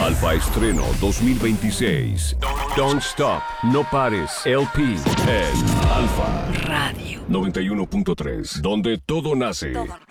Alfa Estreno 2026. Don't Stop, No Pares, LP en Alfa Radio 91.3, donde todo nace.